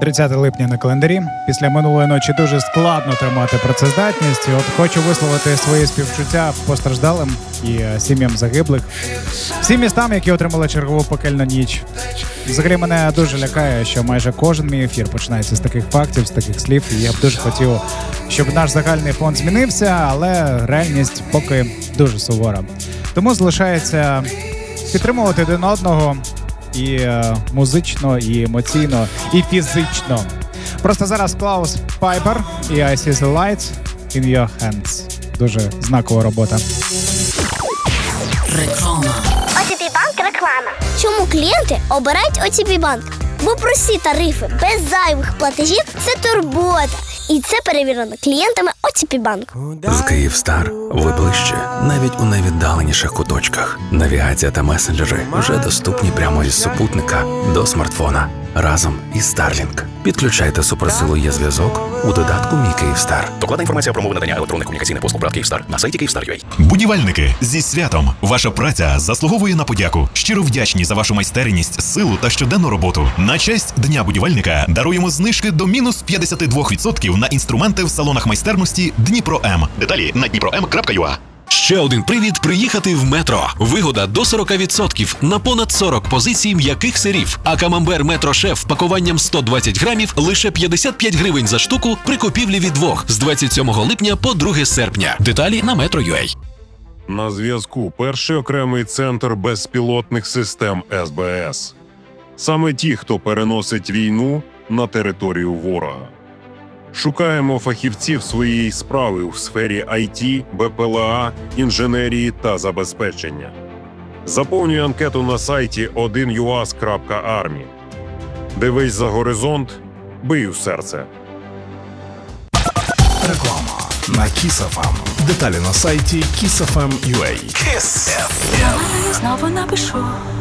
30 липня на календарі. Після минулої ночі дуже складно тримати працездатність. І от хочу висловити свої співчуття постраждалим і сім'ям загиблих. Всім містам, які отримали чергову пекельну ніч. Взагалі мене дуже лякає, що майже кожен мій ефір починається з таких фактів, з таких слів. І я б дуже хотів, щоб наш загальний фон змінився, але реальність поки дуже сувора. Тому залишається підтримувати один одного і музично, і емоційно, і фізично. Просто зараз Клаус Пайпер і I See The Light In Your Hands. Дуже знакова робота. Реклама. ОТП Банк реклама. Чому клієнти обирають ОТП Банк? Бо прості тарифи без зайвих платежів – це турбота. І це перевірено клієнтами ОТП Банк. З Київстар ви ближче, навіть у найвіддаленіших куточках. Навігація та месенджери вже доступні прямо із супутника до смартфона. Разом із Starlink. Підключайте суперсилу є-зв'язок у додатку «Мій Київстар». Докладна інформація про умови надання електронних комунікаційних послуг ПРАТ Київстар на сайті Київстар.ua. Будівельники, зі святом! Ваша праця заслуговує на подяку. Щиро вдячні за вашу майстерність, силу та щоденну роботу. На честь Дня будівельника даруємо знижки до мінус 52% на інструменти в салонах майстерності Дніпро М. Деталі на dniprom.ua. Ще один привід приїхати в Метро. Вигода до 40% на понад 40 позицій м'яких сирів. А камамбер Метро Шеф пакуванням 120 грамів лише 55 гривень за штуку при купівлі від двох з 27 липня по 2 серпня. Деталі на Metro.ua. На зв'язку перший окремий центр безпілотних систем СБС. Саме ті, хто переносить війну на територію ворога. Шукаємо фахівців своєї справи у сфері IT, БПЛА, інженерії та забезпечення. Заповнюй анкету на сайті 1uas.army. Дивись за горизонт, бий у серце. Реклама на Kiss FM. Деталі на сайті kissfm.ua. Знову напишу.